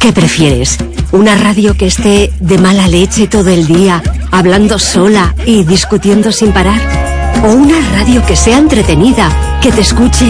¿Qué prefieres? ¿Una radio que esté de mala leche todo el día, hablando sola y discutiendo sin parar? ¿O una radio que sea entretenida, que te escuche